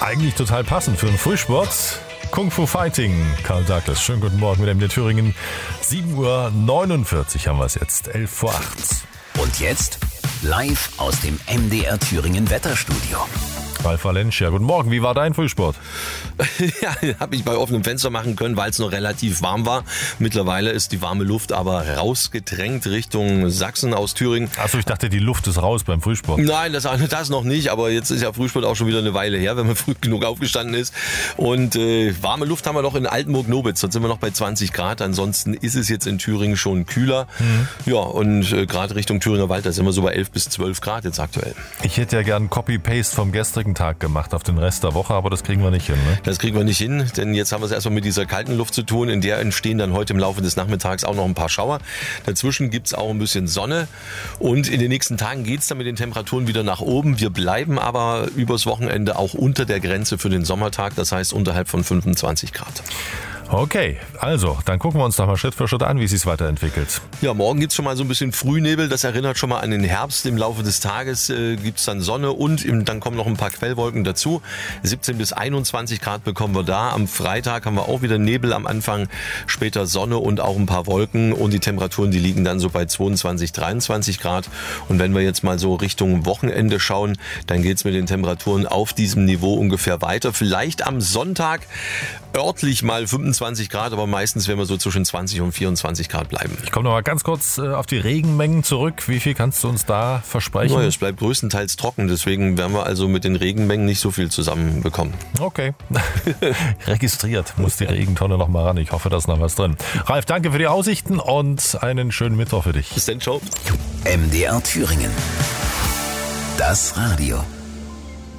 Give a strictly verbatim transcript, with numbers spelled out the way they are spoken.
Eigentlich total passend für den Frühsport. Kung Fu Fighting, Karl Douglas. Schönen guten Morgen mit M D R Thüringen. sieben Uhr neunundvierzig haben wir es jetzt, elf vor acht. Und jetzt live aus dem M D R Thüringen Wetterstudio. Ralf Valencia, guten Morgen. Wie war dein Frühsport? Ja, habe ich bei offenem Fenster machen können, weil es noch relativ warm war. Mittlerweile ist die warme Luft aber rausgedrängt Richtung Sachsen aus Thüringen. Achso, ich dachte, die Luft ist raus beim Frühsport. Nein, das, das noch nicht, aber jetzt ist ja Frühsport auch schon wieder eine Weile her, wenn man früh genug aufgestanden ist. Und äh, warme Luft haben wir noch in Altenburg-Nobitz, dort sind wir noch bei zwanzig Grad. Ansonsten ist es jetzt in Thüringen schon kühler. Mhm. Ja, und äh, gerade Richtung Thüringer Wald, da sind wir so bei elf bis zwölf Grad jetzt aktuell. Ich hätte ja gern Copy-Paste vom gestrigen Tag gemacht auf den Rest der Woche, aber das kriegen wir nicht hin, ne? Das kriegen wir nicht hin, denn jetzt haben wir es erstmal mit dieser kalten Luft zu tun. In der entstehen dann heute im Laufe des Nachmittags auch noch ein paar Schauer. Dazwischen gibt es auch ein bisschen Sonne und in den nächsten Tagen geht es dann mit den Temperaturen wieder nach oben. Wir bleiben aber übers Wochenende auch unter der Grenze für den Sommertag, das heißt unterhalb von fünfundzwanzig Grad. Okay, also, dann gucken wir uns doch mal Schritt für Schritt an, wie es sich weiterentwickelt. Ja, morgen gibt's schon mal so ein bisschen Frühnebel, das erinnert schon mal an den Herbst. Im Laufe des Tages äh, gibt's dann Sonne und im, dann kommen noch ein paar Quellwolken dazu. siebzehn bis einundzwanzig Grad bekommen wir da. Am Freitag haben wir auch wieder Nebel am Anfang, später Sonne und auch ein paar Wolken. Und die Temperaturen, die liegen dann so bei zweiundzwanzig, dreiundzwanzig Grad. Und wenn wir jetzt mal so Richtung Wochenende schauen, dann geht's mit den Temperaturen auf diesem Niveau ungefähr weiter. Vielleicht am Sonntag örtlich mal fünfundzwanzig Grad, aber meistens werden wir so zwischen zwanzig und vierundzwanzig Grad bleiben. Ich komme noch mal ganz kurz äh, auf die Regenmengen zurück. Wie viel kannst du uns da versprechen? No, es bleibt größtenteils trocken, deswegen werden wir also mit den Regenmengen nicht so viel zusammenbekommen. Okay. Registriert muss die Regentonne noch mal ran. Ich hoffe, da ist noch was drin. Ralf, danke für die Aussichten und einen schönen Mittwoch für dich. Bis dann, ciao. M D R Thüringen. Das Radio.